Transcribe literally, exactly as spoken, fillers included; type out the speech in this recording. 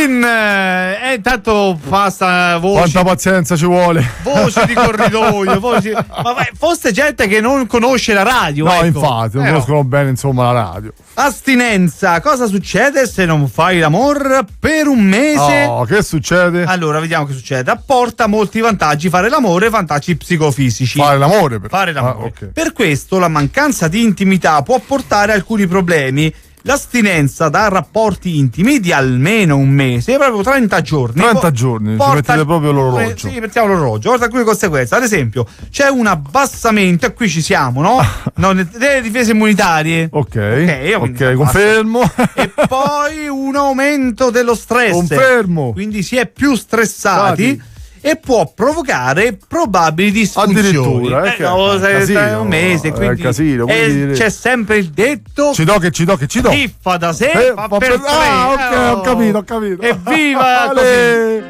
In eh, intanto fa sta voce. Quanta pazienza ci vuole. Voce di corridoio, voci... ma vai, fosse gente che non conosce la radio. No, ecco. infatti, non eh conoscono no. bene insomma la radio. Astinenza, cosa succede se non fai l'amor per un mese? Oh, che succede? Allora, vediamo che succede. Apporta molti vantaggi fare l'amore, vantaggi psicofisici. Fare l'amore per... Fare l'amore. Ah, okay. Per questo la mancanza di intimità può portare alcuni problemi. L'astinenza da rapporti intimi di almeno un mese, proprio trenta giorni. trenta giorni, ci mettete proprio l'orologio. Eh, sì, mettiamo l'orologio. Porta alcune conseguenze. Ad esempio, c'è un abbassamento, e qui ci siamo, no? no delle difese immunitarie. Ok, ok, ok, confermo. E poi un aumento dello stress. Confermo. Quindi si è più stressati. Stati. E può provocare probabili disfunzioni. Addirittura, eh, eh, no, è casino, un mese, è quindi, casino, quindi... eh, c'è sempre il detto: ci do che ci do che ci do. chi fa da sé Eh, fa fa per per- tre. Ah, ok, Oh. ho capito, ho capito. Evviva così.